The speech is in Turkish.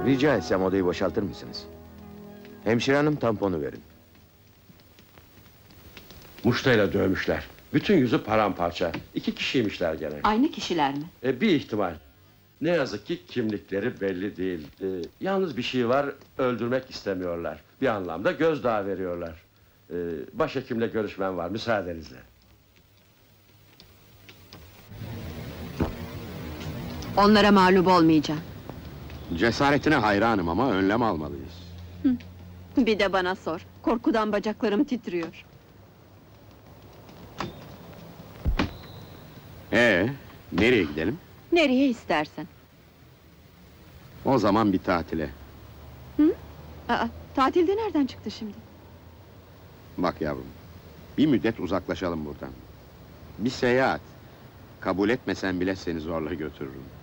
Rica etsem odayı boşaltır mısınız? Hemşire hanım, tamponu verin. Muştayla dövmüşler. Bütün yüzü paramparça. 2 kişiymişler gene. Aynı kişiler mi? Bir ihtimal. Ne yazık ki kimlikleri belli değil. Yalnız bir şey var, öldürmek istemiyorlar. Bir anlamda gözdağı veriyorlar. Başhekimle görüşmem var, müsaadenizle. Onlara mağlup olmayacağım. Cesaretine hayranım ama önlem almalıyız. Bir de bana sor. Korkudan bacaklarım titriyor. Nereye gidelim? Nereye istersen. O zaman bir tatile. Tatilde nereden çıktı şimdi? Bak yavrum, bir müddet uzaklaşalım buradan. Bir seyahat. Kabul etmesen bile seni zorla götürürüm.